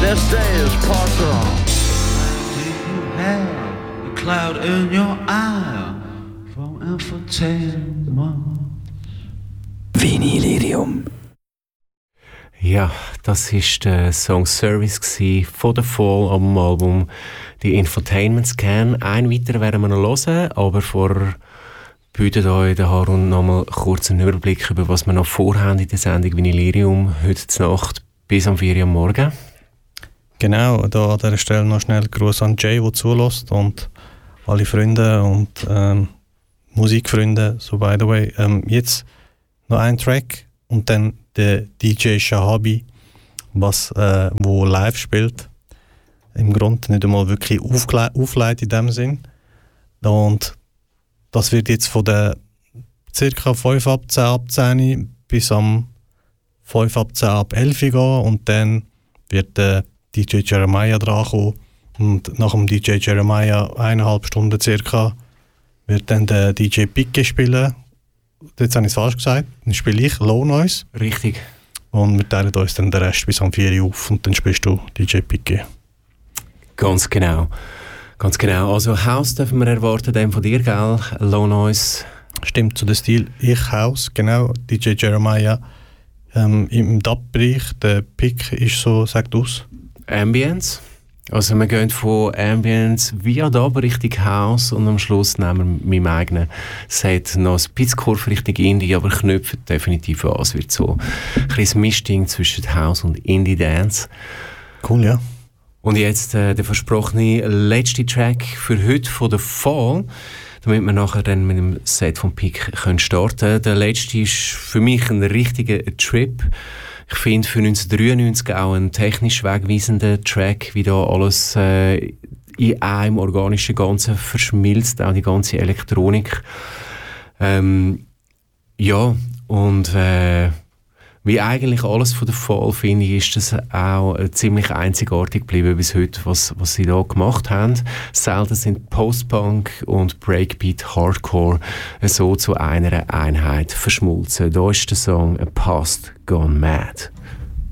This day is possible. Do you have a cloud in your eye from infotainment? Vinylirium. Ja, das war der Song Service von The Fall am Album «Die Infotainment Scan». Ein weiter werden wir noch hören, aber vorher bietet euch der Harun noch mal kurz einen Überblick über was wir noch vorhaben in der Sendung Vinylirium heute Nacht bis am 4 Uhr am Morgen. Genau, da an dieser Stelle noch schnell Gruß an Jay, der zulässt und alle Freunde und Musikfreunde, so by the way. Jetzt noch ein Track und dann der DJ Shahabi, wo live spielt. Im Grunde nicht einmal wirklich aufgelegt in dem Sinn. Und das wird jetzt von der ca. 5 ab 10 ab 10 bis am 5 ab 10 ab 11 gehen und dann wird der DJ Jeremiah dran kommen und nach dem DJ Jeremiah 1,5 Stunden circa wird dann der DJ Picke spielen. Jetzt habe ich es falsch gesagt. Dann spiele ich Low Noise. Richtig. Und wir teilen uns dann den Rest bis am 4 Uhr auf und dann spielst du DJ Picke. Ganz genau. Ganz genau. Also House dürfen wir erwarten, dem von dir, gell? Low Noise. Stimmt, zu dem Stil. Ich House, genau. DJ Jeremiah im Dub-Bereich. Der Pick ist so, sagt aus. Ambience. Also wir gehen von Ambience via Dub Richtung House und am Schluss nehmen wir meinem eigenen Set noch ein Pizzkurve Richtung Indie, aber knüpfen definitiv an. Es wird so ein bisschen Mischding zwischen House und Indie-Dance. Cool, ja. Und jetzt der versprochene letzte Track für heute von The Fall, damit wir nachher dann mit dem Set vom Pick starten können. Der letzte ist für mich ein richtiger Trip. Ich finde für 1993 auch ein technisch wegweisender Track, wie da alles in einem organischen Ganzen verschmilzt, auch die ganze Elektronik. Ja, und wie eigentlich alles von der Fall, finde ich, ist das auch ziemlich einzigartig geblieben bis heute, was sie da gemacht haben. Selten sind Post-Punk und Breakbeat Hardcore so zu einer Einheit verschmolzen. Da ist der Song «A Past Gone Mad».